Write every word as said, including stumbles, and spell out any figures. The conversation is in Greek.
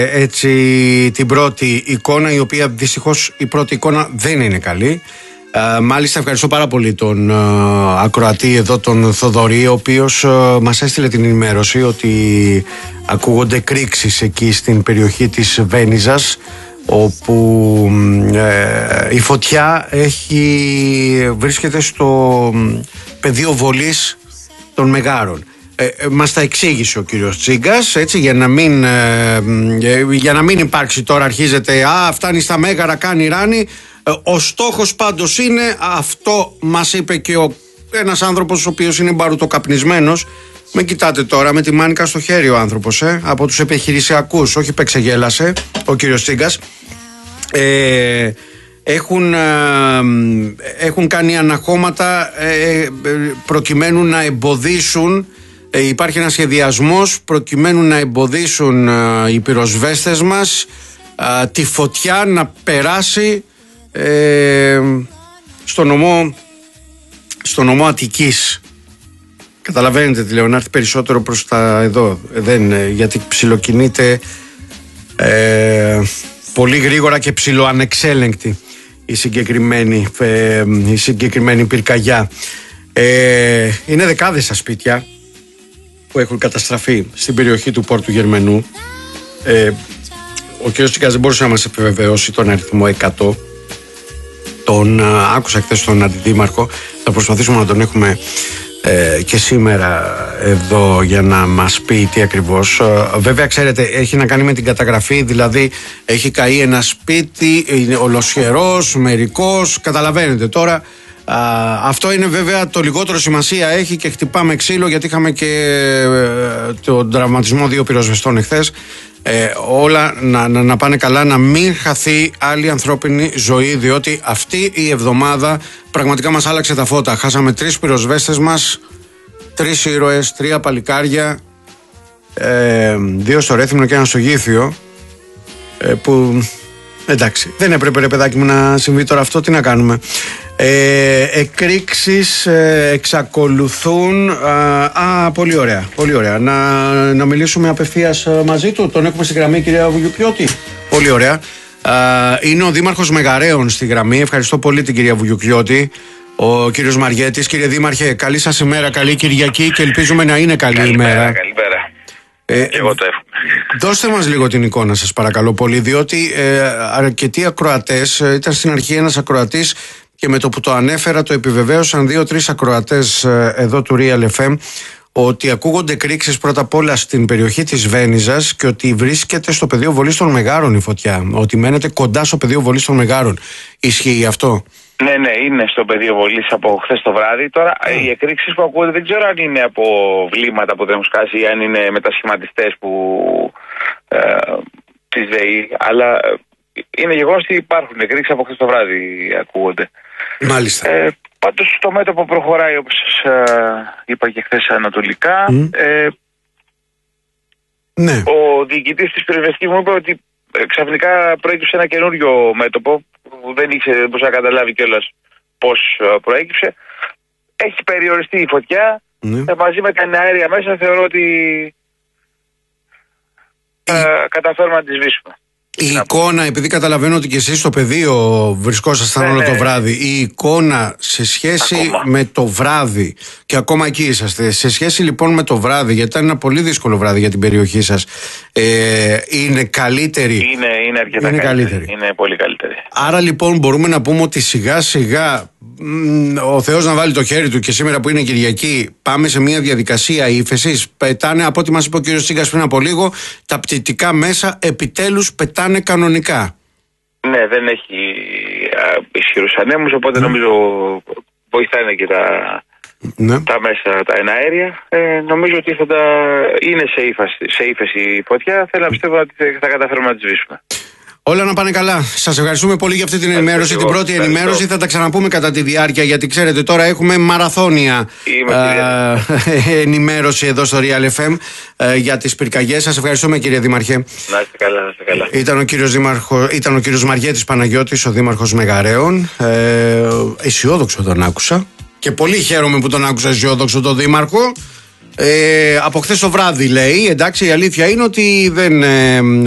Έτσι την πρώτη εικόνα, η οποία δυστυχώς η πρώτη εικόνα δεν είναι καλή. Uh, μάλιστα ευχαριστώ πάρα πολύ τον uh, ακροατή εδώ, τον Θοδωρή, ο οποίος uh, μας έστειλε την ενημέρωση ότι ακούγονται κρίξεις εκεί στην περιοχή της Βένιζας, όπου uh, η φωτιά έχει, βρίσκεται στο πεδίο βολής των Μεγάρων. Ε, ε, μας τα εξήγησε ο κύριος Τσίγκας, έτσι, για να μην, ε, ε, για να μην υπάρξει τώρα, αρχίζεται «Α, φτάνει στα Μέγαρα, κάνει ράνι». Ε, ο στόχος πάντως είναι, αυτό μας είπε και ο, ένας άνθρωπος ο οποίος είναι μπαρουτοκαπνισμένος. Με κοιτάτε τώρα με τη μάνικα στο χέρι ο άνθρωπος, ε, από τους επιχειρησιακούς, όχι πεξεγέλασε ο κύριος Τσίγκας. Ε, έχουν, ε, έχουν κάνει αναχώματα ε, προκειμένου να εμποδίσουν. Ε, υπάρχει ένας σχεδιασμός προκειμένου να εμποδίσουν ε, οι πυροσβέστες μας ε, τη φωτιά να περάσει ε, στο νομό, στο νομό Αττικής. Καταλαβαίνετε τι λέω, να έρθει περισσότερο προς τα εδώ, δεν, ε, γιατί ψιλοκινείται ε, πολύ γρήγορα και ψιλοανεξέλεγκτη η συγκεκριμένη, ε, η συγκεκριμένη πυρκαγιά. Ε, είναι δεκάδες τα σπίτια που έχουν καταστραφεί στην περιοχή του Πόρτου Γερμενού. Ε, ο κ. Τσίγκας δεν μπορούσε να μας επιβεβαιώσει τον αριθμό εκατό. Τον α, άκουσα χθες τον αντιδήμαρχο. Θα προσπαθήσουμε να τον έχουμε ε, και σήμερα εδώ για να μας πει τι ακριβώς. Ε, βέβαια, ξέρετε, έχει να κάνει με την καταγραφή, δηλαδή έχει καεί ένα σπίτι, είναι ολοσχερός, μερικός, καταλαβαίνετε τώρα. Uh, αυτό είναι βέβαια το λιγότερο σημασία έχει, και χτυπάμε ξύλο, γιατί είχαμε και uh, τον τραυματισμό δύο πυροσβεστών εχθές. Ε, όλα να, να, να πάνε καλά, να μην χαθεί άλλη ανθρώπινη ζωή, διότι αυτή η εβδομάδα πραγματικά μας άλλαξε τα φώτα. Χάσαμε τρεις πυροσβέστες μας, τρεις ήρωες, τρία παλικάρια, ε, δύο στο Ρέθυμνο και ένα στο Γήθιο, ε, που εντάξει, δεν έπρεπε, ρε παιδάκι μου, να συμβεί τώρα αυτό, τι να κάνουμε. Ε, εκρήξεις ε, εξακολουθούν. Α, α, πολύ ωραία, πολύ ωραία. Να, να μιλήσουμε απευθείας μαζί του. Τον έχουμε στη γραμμή, κυρία Βουγιουκλιώτη. Πολύ ωραία. Α, είναι ο Δήμαρχος Μεγαρέων στη γραμμή. Ευχαριστώ πολύ την κυρία Βουγιουκλιώτη. Ο κύριος Μαριέτης. Κύριε Δήμαρχε, καλή σας ημέρα, καλή Κυριακή, και ελπίζουμε να είναι καλή καλημέρα, ημέρα. Καλημέρα. Ε, και εγώ το εύχομαι. Δώστε μας λίγο την εικόνα σας, παρακαλώ πολύ, διότι ε, αρκετοί ακροατές, ε, ήταν στην αρχή ένας ακροατής, και με το που το ανέφερα το επιβεβαίωσαν δύο-τρεις ακροατές ε, εδώ του Real εφ εμ, ότι ακούγονται κρίξεις πρώτα απ' όλα στην περιοχή της Βένιζας και ότι βρίσκεται στο πεδίο βολής των Μεγάρων η φωτιά, ότι μένετε κοντά στο πεδίο βολής των Μεγάρων. Ισχύει αυτό? Ναι, ναι, είναι στο πεδίο βολής από χθες το βράδυ. Τώρα mm. οι εκρήξεις που ακούγονται δεν ξέρω αν είναι από βλήματα που δεν έχουν σκάσει ή αν είναι μετασχηματιστές που ε, της ΔΕΗ, αλλά είναι γεγονός ότι υπάρχουν εκρήξεις από χθες το βράδυ, ακούγονται. Μάλιστα. Ε, πάντως το μέτωπο προχωράει, όπως ε, είπα και χθες, ανατολικά. Mm. Ε, ναι. Ο διοικητής της πυροσβεστικής μου είπε ότι ε, ξαφνικά προέκυψε ένα καινούριο μέτωπο που δεν ήξερε, δεν μπορούσε να καταλάβει κιόλας πώς ε, προέκυψε. Έχει περιοριστεί η φωτιά. Mm. Ε, μαζί με τα αέρια μέσα θεωρώ ότι ε, mm. καταφέρουμε να τη σβήσουμε. Η εικόνα, επειδή καταλαβαίνω ότι και εσείς στο πεδίο βρισκόσασταν ναι, όλο το βράδυ, η εικόνα σε σχέση ακόμα. με το βράδυ, και ακόμα εκεί είσαστε, σε σχέση λοιπόν με το βράδυ, γιατί ήταν ένα πολύ δύσκολο βράδυ για την περιοχή σας, ε, είναι καλύτερη? Είναι, είναι αρκετά είναι καλύτερη. καλύτερη. Είναι πολύ καλύτερη. Άρα λοιπόν μπορούμε να πούμε ότι σιγά σιγά ο Θεός να βάλει το χέρι του, και σήμερα που είναι Κυριακή πάμε σε μια διαδικασία ύφεσης. Πετάνε, από ό,τι μας είπε ο κύριος Τσίγκας πριν από λίγο, τα πτυτικά μέσα επιτέλους πετάνε κανονικά. Ναι, δεν έχει ισχυρούς ανέμους, οπότε mm. νομίζω βοηθάνε και τα, ναι. τα μέσα, τα εναέρια. Ε, νομίζω ότι θα τα... είναι σε ύφεση, σε ύφεση η φωτιά. Θέλω να πιστεύω ότι θα καταφέρουμε να τη σβήσουμε. Όλα να πάνε καλά. Σας ευχαριστούμε πολύ για αυτή την ενημέρωση, την πρώτη ενημέρωση. Θα τα ξαναπούμε κατά τη διάρκεια, γιατί ξέρετε τώρα έχουμε μαραθώνια ε, ενημέρωση εδώ στο Real εφ εμ ε, για τις πυρκαγιές. Σας ευχαριστούμε, κύριε Δήμαρχε. Να είστε καλά, να είστε καλά. Ήταν ο κύριος, Δήμαρχο, ήταν ο κύριος Μαριέτης Παναγιώτης, ο Δήμαρχος Μεγαρέων. Ε, αισιόδοξο τον άκουσα, και πολύ χαίρομαι που τον άκουσα αισιόδοξο τον Δήμαρχο. Ε, από χθες το βράδυ λέει, εντάξει, η αλήθεια είναι ότι δεν... Ε,